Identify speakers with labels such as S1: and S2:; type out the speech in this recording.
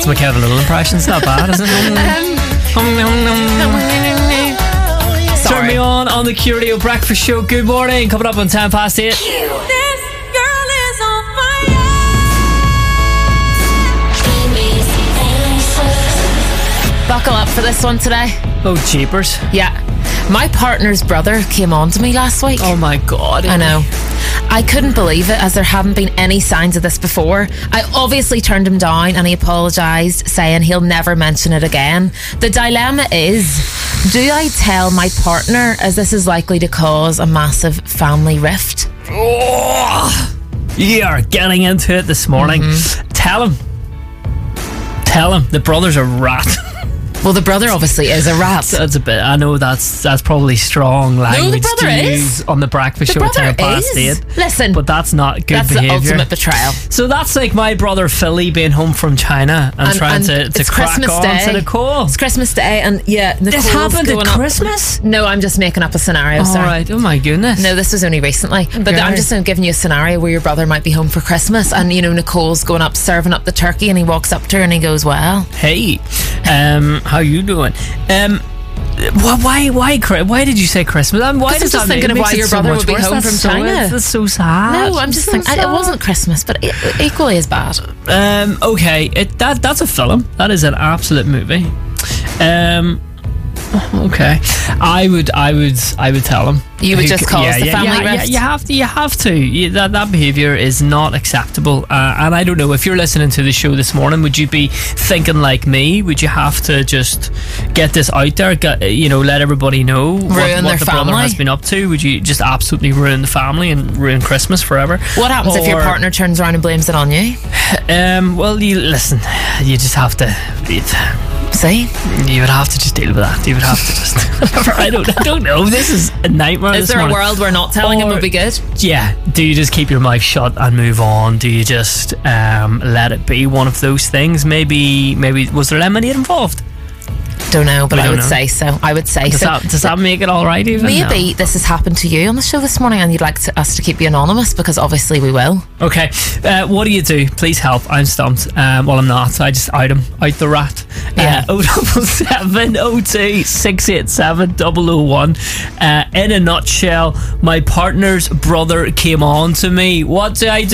S1: my Kevin Little impression's not bad, is it? Turn me on the Q Radio Breakfast Show. Good morning. Coming up on 8:10.
S2: This girl is on fire.
S3: Buckle up for this one today.
S1: Oh, jeepers.
S3: Yeah. My partner's brother came on to me last week.
S1: Oh my God.
S3: I know. I couldn't believe it, as there haven't been any signs of this before. I obviously turned him down and he apologised, saying he'll never mention it again. The dilemma is, do I tell my partner, as this is likely to cause a massive family rift?
S1: Oh, you are getting into it this morning. Tell him the brother's a rat.
S3: Well, the brother obviously is a rat.
S1: That's a bit. I know that's probably strong language
S3: brother
S1: to
S3: is.
S1: use on the breakfast
S3: The
S1: show at
S3: brother
S1: 8:10.
S3: Listen,
S1: but that's not good
S3: that's
S1: behaviour.
S3: the ultimate betrayal.
S1: So that's like my brother Philly being home from China and trying to
S3: it's
S1: crack
S3: Christmas
S1: on
S3: Day.
S1: to Nicole.
S3: It's Christmas Day, and yeah, Nicole's
S1: This happened
S3: going
S1: at
S3: up.
S1: Christmas?
S3: No, I'm just making up a scenario.
S1: All
S3: Sorry.
S1: right. Oh my goodness.
S3: No, this was only recently. But I'm just giving you a scenario where your brother might be home for Christmas, and Nicole's going up serving up the turkey, and he walks up to her and he goes, "Well,
S1: Hey, how you doing? Why did you say Christmas? Why
S3: I'm
S1: does
S3: just
S1: that
S3: thinking of
S1: makes
S3: why
S1: it
S3: your
S1: so
S3: brother
S1: much
S3: would be
S1: worse?
S3: home
S1: That's
S3: from
S1: so,
S3: China."
S1: That's so sad.
S3: No, I'm just thinking it wasn't Christmas, but equally as bad.
S1: Okay, that's a film. That is an absolute movie. Okay, I would tell him.
S3: You would just cause the family rift?
S1: You have to. That behaviour is not acceptable. And I don't know, if you're listening to the show this morning, would you be thinking like me? Would you have to just get this out there? Let everybody know what
S3: their
S1: the brother
S3: family?
S1: has been up to? Would you just absolutely ruin the family and ruin Christmas forever?
S3: What happens if your partner turns around and blames it on you?
S1: Well, you just have to.
S3: See?
S1: You would have to just deal with that. You would have to just. I don't know. This is a nightmare.
S3: Is there a world where not telling him would be good?
S1: Yeah. Do you just keep your mouth shut and move on? Do you just let it be one of those things? Maybe was there lemonade involved?
S3: Don't know, but I would say so. I would say so.
S1: Does that make it all right? Even
S3: maybe this has happened to you on the show this morning, and you'd like us to keep you anonymous, because obviously we will.
S1: Okay. What do you do? Please help. I'm stumped. Well, I'm not. I just out the rat. 077 02 687 001. In a nutshell, my partner's brother came on to me. What do I do?